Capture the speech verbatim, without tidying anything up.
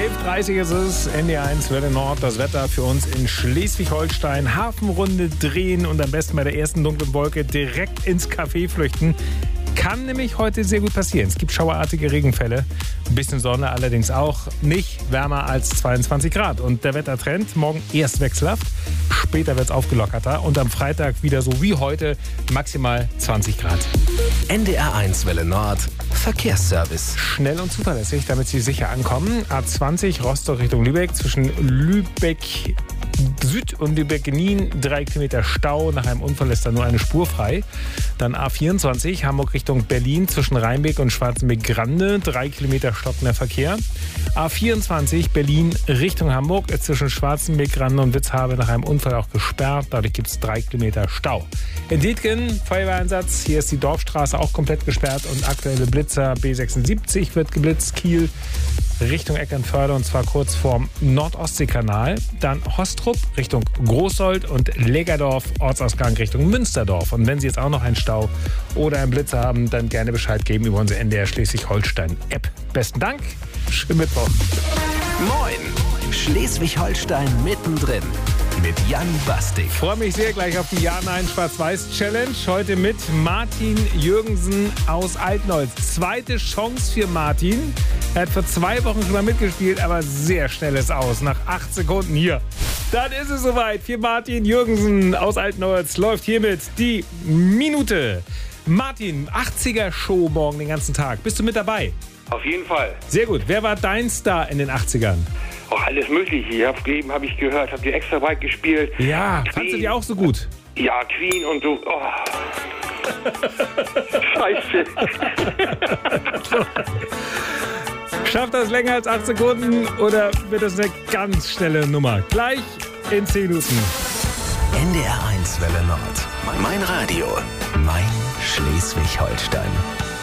elf Uhr dreißig ist es, N D R eins Welle Nord, das Wetter für uns in Schleswig-Holstein. Hafenrunde drehen und am besten bei der ersten dunklen Wolke direkt ins Café flüchten. Kann nämlich heute sehr gut passieren. Es gibt schauerartige Regenfälle. Ein bisschen Sonne allerdings auch. Nicht wärmer als zweiundzwanzig Grad. Und der Wettertrend, morgen erst wechselhaft, später wird es aufgelockerter. Und am Freitag wieder so wie heute maximal zwanzig Grad. N D R eins Welle Nord, Verkehrsservice. Schnell und zuverlässig, damit Sie sicher ankommen. A zwanzig Rostock Richtung Lübeck, zwischen Lübeck Süd und Lübeck-Nien, drei Kilometer Stau. Nach einem Unfall ist da nur eine Spur frei. Dann A vierundzwanzig, Hamburg Richtung Berlin, zwischen Rheinbeck und Schwarzenbeck-Grande, drei Kilometer stockender Verkehr. A vierundzwanzig, Berlin Richtung Hamburg, zwischen Schwarzenbeck-Grande und Witzhabe nach einem Unfall auch gesperrt. Dadurch gibt es drei Kilometer Stau. In Dietgen, Feuerwehreinsatz, hier ist die Dorfstraße auch komplett gesperrt und aktuelle Blitzer B sechsundsiebzig wird geblitzt, Kiel Richtung Eckernförde und zwar kurz vorm Nordostseekanal. Dann Hostrup Richtung Großsold und Lägerdorf, Ortsausgang Richtung Münsterdorf. Und wenn Sie jetzt auch noch einen Stau oder einen Blitzer haben, dann gerne Bescheid geben über unsere N D R Schleswig-Holstein-App. Besten Dank, schönen Mittwoch. Moin, Schleswig-Holstein mittendrin. Mit Jan Bastik. Freue mich sehr gleich auf die Ja-Nein-Schwarz-Weiß-Challenge. Heute mit Martin Jürgensen aus Altnolz. Zweite Chance für Martin. Er hat vor zwei Wochen schon mal mitgespielt, aber sehr schnelles Aus. Nach acht Sekunden hier. Dann ist es soweit. Für Martin Jürgensen aus Altnolz läuft hiermit die Minute. Martin, achtziger-Show morgen den ganzen Tag. Bist du mit dabei? Auf jeden Fall. Sehr gut. Wer war dein Star in den achtzigern? Auch alles Mögliche. Ich hab, eben habe ich gehört, habt ihr extra weit gespielt. Ja, fandst du die auch so gut? Ja, Queen und so. Oh. Scheiße. Schafft das länger als acht Sekunden oder wird das eine ganz schnelle Nummer? Gleich in zehn Minuten. N D R eins Welle Nord. Mein Radio. Mein Schleswig-Holstein.